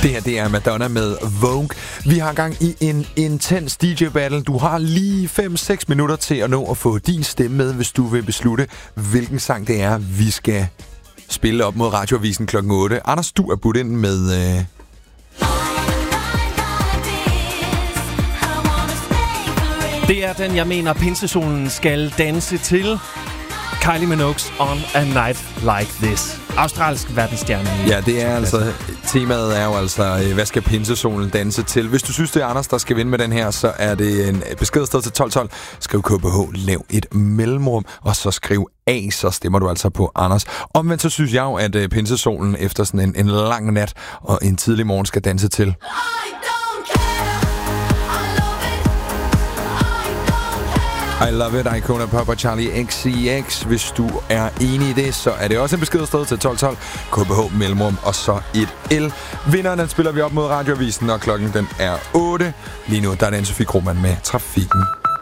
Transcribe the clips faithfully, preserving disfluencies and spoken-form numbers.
Det her, det er Madonna med Vogue. Vi har gang i en intens D J-battle. Du har lige fem seks minutter til at nå at få din stemme med, hvis du vil beslutte, hvilken sang det er, vi skal spille op mod Radioavisen klokken otte. Anders, du er budt ind med... Øh Det er den, jeg mener, pinsesolen skal danse til. Kylie Minogue's On a Night Like This. Australsk verdensstjerne. Ja, det er altså... Temaet er jo altså, hvad skal pinsesolen danse til? Hvis du synes, det er Anders, der skal vinde med den her, så er det en besked sted til tolv tolv. Skriv K B H, lav et mellemrum, og så skriv A, så stemmer du altså på Anders. Omvendt så synes jeg jo, at pinsesolen efter sådan en, en lang nat og en tidlig morgen skal danse til. I love it, Icona Pop og Charlie X C X. Hvis du er enig i det, så er det også en besked sted til tolv tolv. K B H, mellemrum og så et L. Vinderen, den spiller vi op mod Radioavisen, og klokken den er otte. Lige nu, der er den Sofie Krohmann med Trafikken.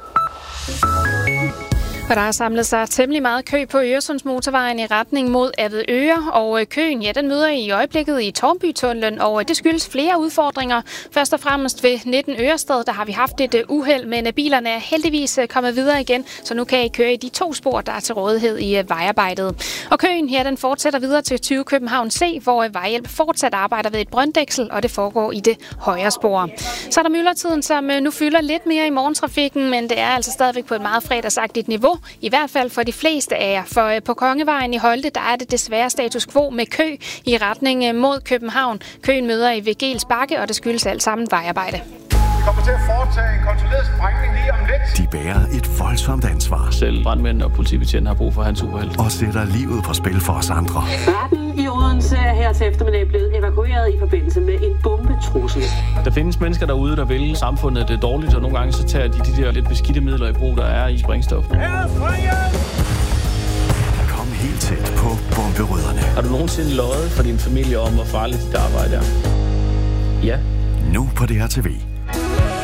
Og der er samlet sig temmelig meget kø på Øresundsmotorvejen i retning mod Avedøre, og køen, ja, den møder I i øjeblikket i Tårnbytunnelen, og det skyldes flere udfordringer. Først og fremmest ved nitten Ørested, der har vi haft et uheld, men bilerne er heldigvis kommet videre igen, så nu kan I køre i de to spor, der er til rådighed i vejarbejdet. Og køen, ja, den fortsætter videre til tyve København C, hvor Vejhjælp fortsat arbejder ved et brønddæksel, og det foregår i det højre spor. Så er der myldretiden, som nu fylder lidt mere i morgentrafikken, men det er altså stadigvæk på et meget fredagsagtigt niveau. I hvert fald for de fleste af jer. For på Kongevejen i Holte, der er det desværre status quo med kø i retning mod København. Køen møder i Vigels Bakke, og det skyldes alt sammen vejarbejde. Vi kommer til at foretage en kontrolleret sprængning lige om lidt. De bærer et voldsomt ansvar. Selv brandmænd og politibetjent har brug for hans uheld. Og sætter livet på spil for os andre. Retten i Odense er her til eftermiddag blevet evakueret i forbindelse med en bombetrussel. Der findes mennesker derude, der vil samfundet det dårligt, og nogle gange så tager de de der lidt beskidte midler i brug, der er i sprængstof. Kom helt tæt på bomberødderne. Har du nogensinde løjet for din familie om, hvor farligt dit arbejde er? Ja. Nu på D R T V.